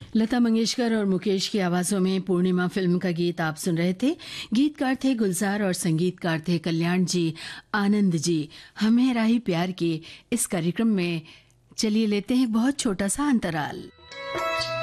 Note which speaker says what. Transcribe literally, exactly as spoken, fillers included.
Speaker 1: लता मंगेशकर और मुकेश की आवाजों में पूर्णिमा फिल्म का गीत आप सुन रहे थे। गीतकार थे गुलजार और संगीतकार थे कल्याण जी, आनंद जी। हमें राही प्यार की इस कार्यक्रम में चलिए लेते हैं एक बहुत छोटा सा अंतराल।